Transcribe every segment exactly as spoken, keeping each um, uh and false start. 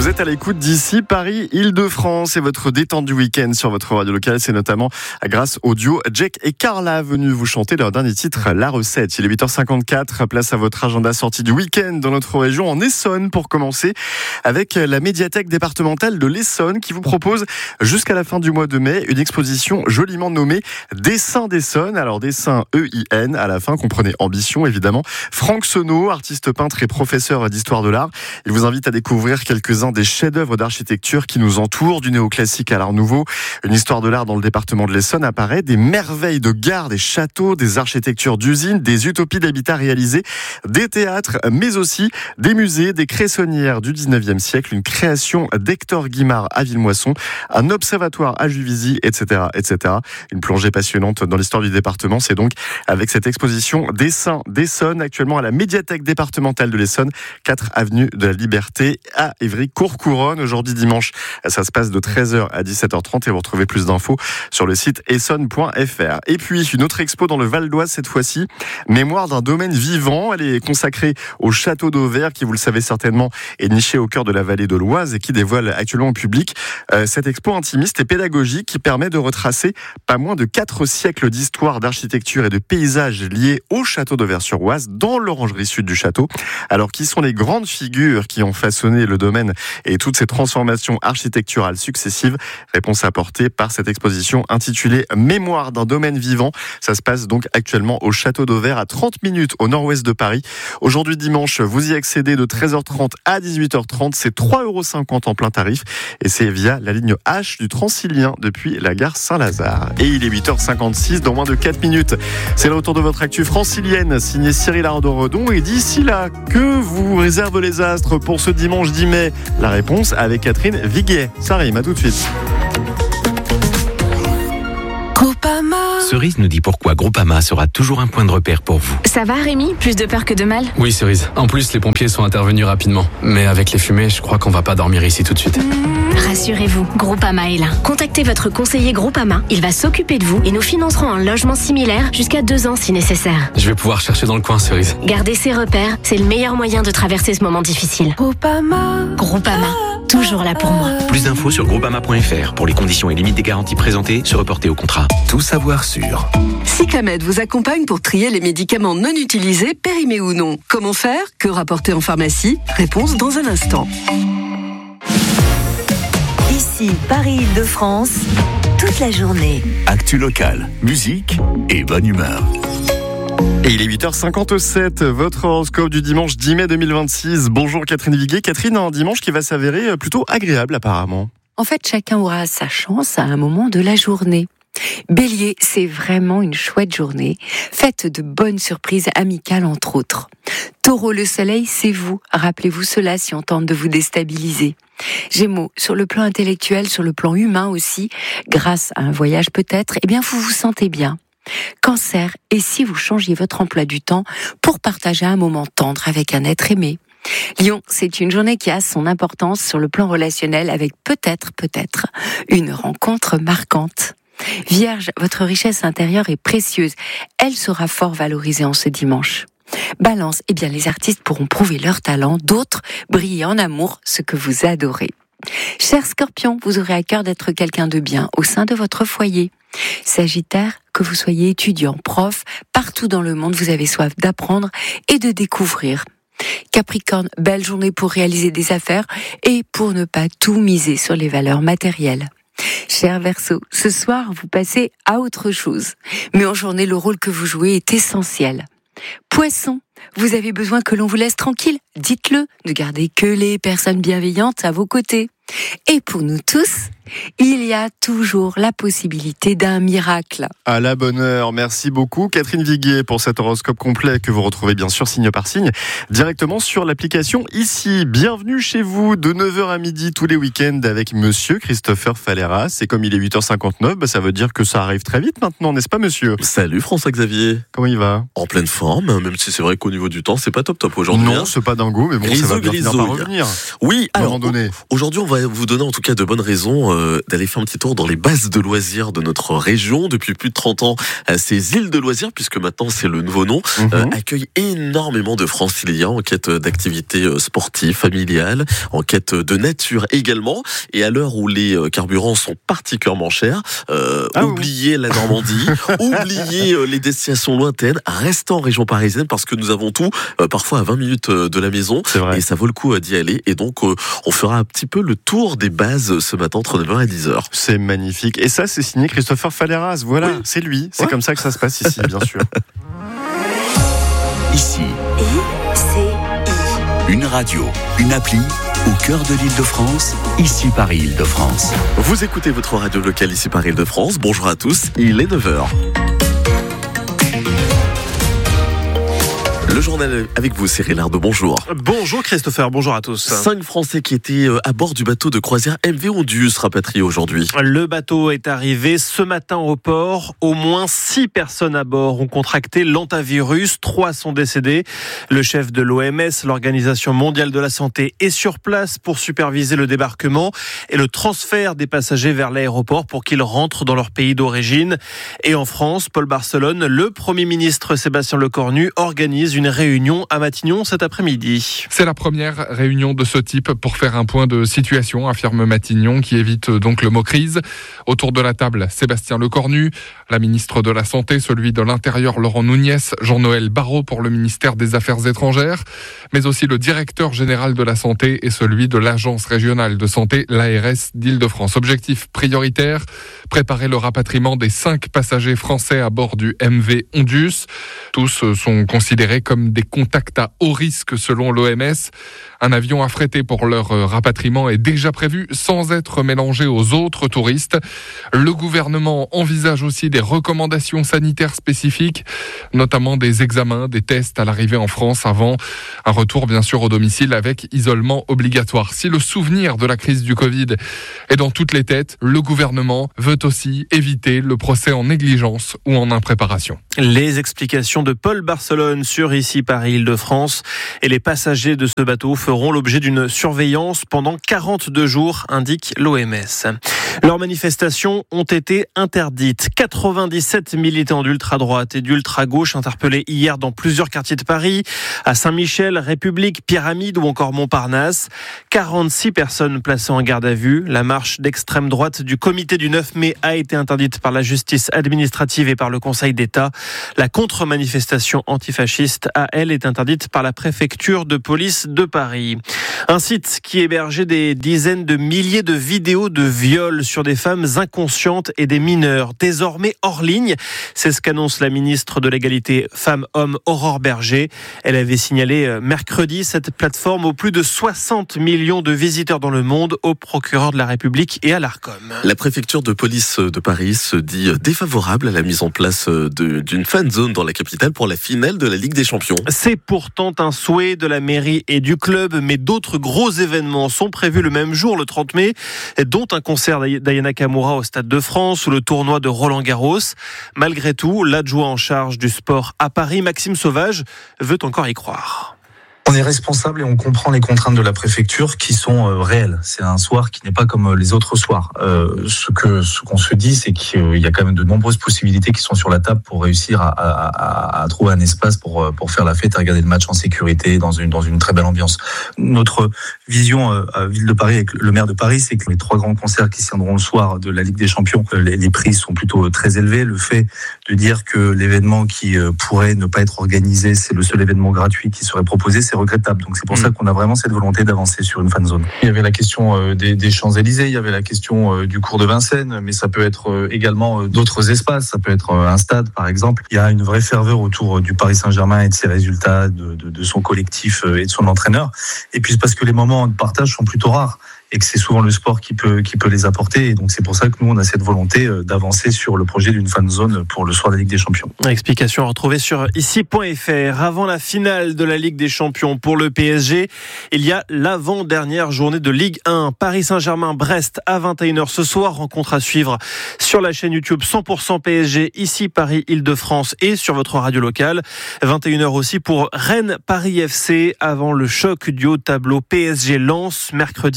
Vous êtes à l'écoute d'ici Paris, Île-de-France et votre détente du week-end sur votre radio locale, c'est notamment grâce au duo Jack et Carla venus vous chanter leur dernier titre, La Recette. Il est huit heures cinquante-quatre, place à votre agenda sortie du week-end dans notre région en Essonne pour commencer avec la médiathèque départementale de l'Essonne qui vous propose jusqu'à la fin du mois de mai une exposition joliment nommée Dessin d'Essonne. Alors dessin E I N à la fin, comprenez ambition évidemment. Franck Senot, artiste peintre et professeur d'histoire de l'art, il vous invite à découvrir quelques-uns des chefs-d'œuvre d'architecture qui nous entourent, du néoclassique à l'art nouveau. Une histoire de l'art dans le département de l'Essonne apparaît, des merveilles de gares, des châteaux, des architectures d'usines, des utopies d'habitat réalisées, des théâtres, mais aussi des musées, des cressonnières du dix-neuvième siècle, une création d'Hector Guimard à Villemoisson, un observatoire à Juvisy, et cetera, et cetera. Une plongée passionnante dans l'histoire du département, c'est donc avec cette exposition Dessin d'Essonne, actuellement à la médiathèque départementale de l'Essonne, quatre avenue de la Liberté à Évry-Courcouronne. Aujourd'hui dimanche, ça se passe de treize heures à dix-sept heures trente et vous retrouvez plus d'infos sur le site essonne point f r. Et puis une autre expo dans le Val d'Oise cette fois-ci, Mémoire d'un domaine vivant. Elle est consacrée au château d'Auvers qui, vous le savez certainement, est niché au cœur de la vallée de l'Oise et qui dévoile actuellement au public euh, cette expo intimiste et pédagogique qui permet de retracer pas moins de quatre siècles d'histoire, d'architecture et de paysages liés au château d'Auvers-sur-Oise dans l'orangerie sud du château. Alors qui sont les grandes figures qui ont façonné le domaine et toutes ces transformations architecturales successives? Réponse apportée par cette exposition intitulée Mémoire d'un domaine vivant. Ça se passe donc actuellement au château d'Auvers à trente minutes au nord-ouest de Paris. Aujourd'hui dimanche, vous y accédez de treize heures trente à dix-huit heures trente. C'est trois euros cinquante en plein tarif et c'est via la ligne H du Transilien depuis la gare Saint-Lazare. Et il est huit heures cinquante-six, dans moins de quatre minutes. C'est le retour de votre actu francilienne signé Cyril Ardon-Redon. Et d'ici là, que vous réservent les astres pour ce dimanche dix mai? La réponse avec Catherine Viguet. Ça rime, à tout de suite. Groupama. Cerise nous dit pourquoi Groupama sera toujours un point de repère pour vous. Ça va Rémi? Plus de peur que de mal? Oui Cerise, en plus les pompiers sont intervenus rapidement. Mais avec les fumées, je crois qu'on va pas dormir ici tout de suite. Rassurez-vous, Groupama est là. Contactez votre conseiller Groupama, il va s'occuper de vous et nous financerons un logement similaire jusqu'à deux ans si nécessaire. Je vais pouvoir chercher dans le coin Cerise. Gardez ses repères, c'est le meilleur moyen de traverser ce moment difficile. Groupama. Groupama, toujours là pour moi. Plus d'infos sur groupama point f r pour les conditions et limites des garanties présentées, se reporter au contrat. Tout savoir sur Cyclamed vous accompagne pour trier les médicaments non utilisés, périmés ou non. Comment faire? Que rapporter en pharmacie? Réponse dans un instant. Ici, Paris-Île-de-France, toute la journée. Actu locale, musique et bonne humeur. Et il est huit heures cinquante-sept, votre horoscope du dimanche dix mai deux mille vingt-six. Bonjour Catherine Viguet. Catherine, un dimanche qui va s'avérer plutôt agréable apparemment. En fait, chacun aura sa chance à un moment de la journée. Bélier, c'est vraiment une chouette journée, faite de bonnes surprises amicales entre autres. Taureau, le soleil, c'est vous. Rappelez-vous cela si on tente de vous déstabiliser. Gémeaux, sur le plan intellectuel, sur le plan humain aussi, grâce à un voyage peut-être, eh bien vous vous sentez bien. Cancer, et si vous changiez votre emploi du temps pour partager un moment tendre avec un être aimé? Lion, c'est une journée qui a son importance sur le plan relationnel avec peut-être, peut-être, une rencontre marquante. Vierge, votre richesse intérieure est précieuse. Elle sera fort valorisée en ce dimanche. Balance, eh bien les artistes pourront prouver leur talent, d'autres briller en amour, ce que vous adorez. Cher Scorpion, vous aurez à cœur d'être quelqu'un de bien au sein de votre foyer. Sagittaire, que vous soyez étudiant, prof, partout dans le monde, vous avez soif d'apprendre et de découvrir. Capricorne, belle journée pour réaliser des affaires et pour ne pas tout miser sur les valeurs matérielles. Cher Verseau, ce soir, vous passez à autre chose. Mais en journée, le rôle que vous jouez est essentiel. Poisson, vous avez besoin que l'on vous laisse tranquille? Dites-le, ne gardez que les personnes bienveillantes à vos côtés. Et pour nous tous, il y a toujours la possibilité d'un miracle. À la bonne heure, merci beaucoup Catherine Viguet pour cet horoscope complet que vous retrouvez bien sûr signe par signe directement sur l'application Ici. Bienvenue chez vous de neuf heures à midi tous les week-ends avec monsieur Christopher Falleras. Et comme il est huit heures cinquante-neuf, bah ça veut dire que ça arrive très vite maintenant, n'est-ce pas monsieur? Salut François-Xavier. Comment il va? En pleine forme, même si c'est vrai qu'au niveau du temps, c'est pas top top aujourd'hui. Non, c'est pas dingo, mais bon, Grisou, ça va bien finir par revenir. Oui, à un alors moment donné. Aujourd'hui on va va vous donner en tout cas de bonnes raisons euh, d'aller faire un petit tour dans les bases de loisirs de notre région. Depuis plus de trente ans, euh, ces îles de loisirs, puisque maintenant c'est le nouveau nom, mmh. euh, accueillent énormément de franciliens en quête d'activités sportives, familiales, en quête de nature également. Et à l'heure où les carburants sont particulièrement chers, euh, ah oubliez oui. la Normandie, oubliez les destinations lointaines, restez en région parisienne parce que nous avons tout, euh, parfois à vingt minutes de la maison, et ça vaut le coup d'y aller. Et donc, euh, on fera un petit peu le tour des bases ce matin entre neuf heures et dix heures. C'est magnifique. Et ça, c'est signé Christopher Falleras. Voilà, oui. c'est lui. C'est ouais. comme ça que ça se passe ici, bien sûr. Ici. I C I. Une radio, une appli, au cœur de l'Île-de-France, ici Paris Île-de-France. Vous écoutez votre radio locale ici Paris Île-de-France. Bonjour à tous, il est neuf heures. Le journal avec vous, Cyril Ardo, bonjour. Bonjour Christopher, bonjour à tous. Cinq Français qui étaient à bord du bateau de croisière M V Ondius rapatriés aujourd'hui. Le bateau est arrivé ce matin au port. Au moins six personnes à bord ont contracté l'hantavirus. Trois sont décédés. Le chef de l'O M S, l'Organisation mondiale de la santé, est sur place pour superviser le débarquement et le transfert des passagers vers l'aéroport pour qu'ils rentrent dans leur pays d'origine. Et en France, Paul Barcelone, le Premier ministre Sébastien Lecornu organise une réunion à Matignon cet après-midi. C'est la première réunion de ce type pour faire un point de situation, affirme Matignon, qui évite donc le mot crise. Autour de la table, Sébastien Lecornu, la ministre de la Santé, celui de l'Intérieur Laurent Nunez, Jean-Noël Barrot pour le ministère des Affaires étrangères, mais aussi le directeur général de la Santé et celui de l'Agence régionale de santé, l'A R S d'Île-de-France. Objectif prioritaire, préparer le rapatriement des cinq passagers français à bord du M V Ondius. Tous sont considérés comme des contacts à haut risque selon l'O M S. Un avion affrété pour leur rapatriement est déjà prévu sans être mélangé aux autres touristes. Le gouvernement envisage aussi des recommandations sanitaires spécifiques, notamment des examens, des tests à l'arrivée en France avant un retour bien sûr au domicile avec isolement obligatoire. Si le souvenir de la crise du Covid est dans toutes les têtes, le gouvernement veut aussi éviter le procès en négligence ou en impréparation. Les explications de Paul Barcelone sur ici Paris Île-de-France et les passagers de ce bateau feront l'objet d'une surveillance pendant quarante-deux jours, indique l'O M S. Leurs manifestations ont été interdites. quatre-vingt-dix-sept militants d'ultra-droite et d'ultra-gauche interpellés hier dans plusieurs quartiers de Paris, à Saint-Michel, République, Pyramide ou encore Montparnasse. quarante-six personnes placées en garde à vue. La marche d'extrême droite du comité du neuf mai a été interdite par la justice administrative et par le Conseil d'État. La contre-manifestation antifasciste, à elle, est interdite par la préfecture de police de Paris. Un site qui hébergeait des dizaines de milliers de vidéos de viols sur des femmes inconscientes et des mineurs, désormais hors ligne. C'est ce qu'annonce la ministre de l'égalité femmes-hommes, Aurore Berger. Elle avait signalé mercredi cette plateforme aux plus de soixante millions de visiteurs dans le monde au procureur de la République et à l'Arcom. La préfecture de police de Paris se dit défavorable à la mise en place de, d'une fan zone dans la capitale pour la finale de la Ligue des Champions. C'est pourtant un souhait de la mairie et du club, mais d'autres gros événements sont prévus le même jour, le trente mai, dont un concert d'Ayana Kamura au Stade de France ou le tournoi de Roland-Garros. Malgré tout, l'adjoint en charge du sport à Paris, Maxime Sauvage, veut encore y croire. On est responsable et on comprend les contraintes de la préfecture qui sont euh, réelles. C'est un soir qui n'est pas comme euh, les autres soirs. Euh, ce que ce qu'on se dit, c'est qu'il y a quand même de nombreuses possibilités qui sont sur la table pour réussir à, à, à, à trouver un espace pour pour faire la fête et regarder le match en sécurité dans une dans une très belle ambiance. Notre vision euh, à Ville de Paris avec le maire de Paris, c'est que les trois grands concerts qui se tiendront le soir de la Ligue des Champions, les, les prix sont plutôt très élevés. Le fait de dire que l'événement qui euh, pourrait ne pas être organisé, c'est le seul événement gratuit qui serait proposé, c'est regrettable. Donc c'est pour mmh. ça qu'on a vraiment cette volonté d'avancer sur une fan zone. Il y avait la question euh, des, des Champs-Élysées, il y avait la question euh, du cours de Vincennes, mais ça peut être euh, également euh, d'autres espaces. Ça peut être euh, un stade, par exemple. Il y a une vraie ferveur autour euh, du Paris Saint-Germain et de ses résultats, de, de, de son collectif euh, et de son entraîneur. Et puis c'est parce que les moments de partage sont plutôt rares et que c'est souvent le sport qui peut qui peut les apporter. Et donc c'est pour ça que nous on a cette volonté d'avancer sur le projet d'une fan zone pour le soir de la Ligue des Champions. Explication à retrouver sur ici point f r. Avant la finale de la Ligue des Champions pour le P S G, il y a l'avant-dernière journée de Ligue un. Paris Saint-Germain-Brest à vingt et une heures ce soir. Rencontre à suivre sur la chaîne YouTube cent pour cent P S G, ici Paris Île-de-France et sur votre radio locale. vingt et une heures aussi pour Rennes-Paris F C avant le choc du haut tableau P S G-Lens mercredi.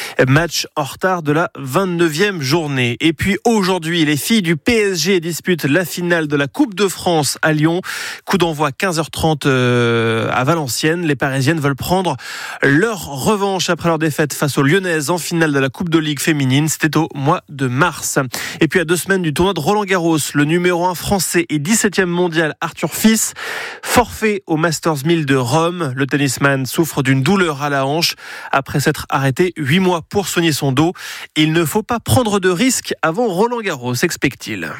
Match en retard de la vingt-neuvième journée. Et puis aujourd'hui, les filles du P S G disputent la finale de la Coupe de France à Lyon. Coup d'envoi quinze heures trente à Valenciennes. Les Parisiennes veulent prendre leur revanche après leur défaite face aux Lyonnaises en finale de la Coupe de Ligue féminine. C'était au mois de mars. Et puis à deux semaines du tournoi de Roland-Garros, le numéro un français et dix-septième mondial Arthur Fils, forfait au Masters mille de Rome. Le tennisman souffre d'une douleur à la hanche après s'être arrêté huit mois pour soigner son dos. Il ne faut pas prendre de risques avant Roland-Garros, explique-t-il.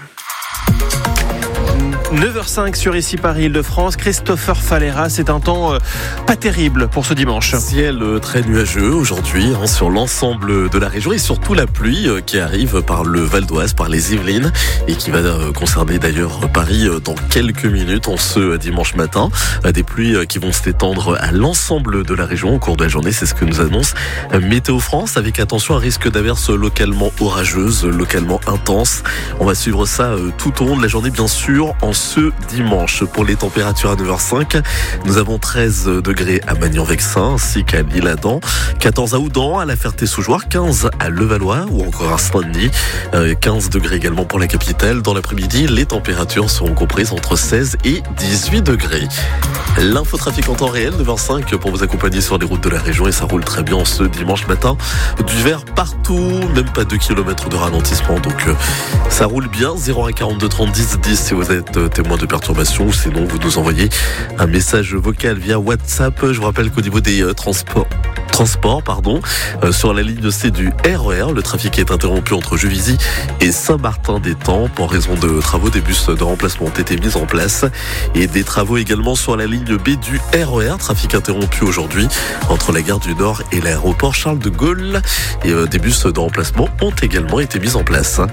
neuf heures cinq sur Ici Paris Île-de-France. Christopher Falera, c'est un temps euh, pas terrible pour ce dimanche. Ciel euh, très nuageux aujourd'hui hein, sur l'ensemble de la région et surtout la pluie euh, qui arrive par le Val d'Oise, par les Yvelines et qui va euh, concerner d'ailleurs Paris euh, dans quelques minutes en ce euh, dimanche matin. Euh, des pluies euh, qui vont s'étendre à l'ensemble de la région au cours de la journée, c'est ce que nous annonce euh, Météo France, avec attention à un risque d'averses localement orageuses, localement intenses. On va suivre ça euh, tout au long de la journée bien sûr en ce dimanche. Pour les températures à neuf heures cinq, nous avons treize degrés à Magnan-Vexin ainsi qu'à L'Isle-Adam, quatorze à Houdan, à La Ferté-sous-Jouarre, quinze à Levallois ou encore à Saint-Denis, quinze degrés également pour la capitale. Dans l'après-midi, les températures seront comprises entre seize et dix-huit degrés. L'infotrafic en temps réel, neuf heures cinq pour vous accompagner sur les routes de la région et ça roule très bien ce dimanche matin. Du vert partout, même pas deux kilomètres de ralentissement, donc ça roule bien. zéro un quarante-deux trente dix dix si vous êtes témoin de perturbations, ou sinon vous nous envoyez un message vocal via WhatsApp. Je vous rappelle qu'au niveau des euh, transports Transport, pardon, euh, sur la ligne C du R E R, le trafic est interrompu entre Juvisy et Saint-Martin-des-Tempes en raison de travaux. Des bus de remplacement ont été mis en place et des travaux également sur la ligne B du R E R. Trafic interrompu aujourd'hui entre la gare du Nord et l'aéroport Charles de Gaulle et euh, des bus de remplacement ont également été mis en place.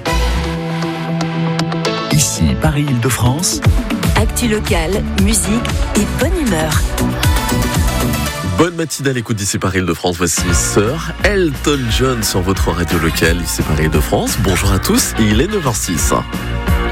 Ici Paris Île-de-France. Actu locale, musique et bonne humeur. Bonne matinée à l'écoute d'Ici Paris Île-de-France. Voici Sir Elton John sur votre radio locale Ici Paris Île-de-France. Bonjour à tous, il est neuf heures six.